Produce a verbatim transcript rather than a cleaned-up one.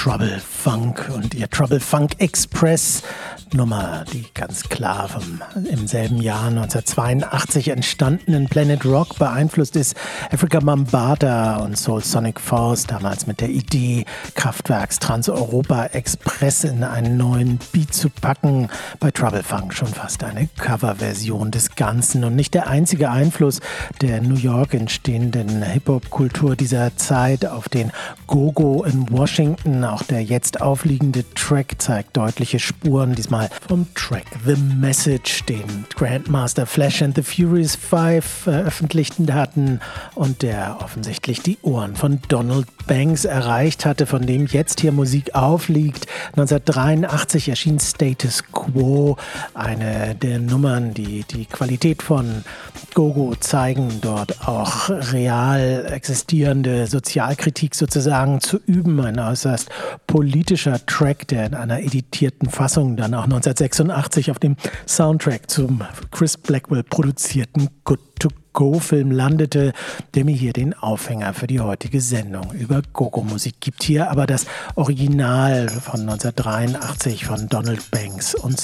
Trouble Funk und ihr Trouble Funk Express Nummer, die ganz klar vom im selben Jahr neunzehnhundertzweiundachtzig entstandenen Planet Rock beeinflusst ist. Afrika Bambaataa und Soul Sonic Force damals mit der Idee, Kraftwerks Trans-Europa Express in einen neuen Beat zu packen. Bei Trouble Funk schon fast eine Coverversion des Ganzen und nicht der einzige Einfluss der in New York entstehenden Hip-Hop-Kultur dieser Zeit auf den Go-Go in Washington. Auch der jetzt aufliegende Track zeigt deutliche Spuren, diesmal vom Track The Message, den Grandmaster Flash and the Furious Five veröffentlichten hatten und der offensichtlich die Ohren von Donald Banks erreicht hatte, von dem jetzt hier Musik aufliegt. neunzehnhundertdreiundachtzig erschien Status Quo, eine der Nummern, die die Qualität von Go-Go zeigen, dort auch real existierende Sozialkritik sozusagen zu üben. Ein äußerst politischer Track, der in einer editierten Fassung dann auch neunzehnhundertsechsundachtzig auf dem Soundtrack zum Chris Blackwell produzierten Good to Go-Film landete, der mir hier den Aufhänger für die heutige Sendung über Go-Go-Musik gibt. Hier aber das Original von neunzehnhundertdreiundachtzig von Donald Banks und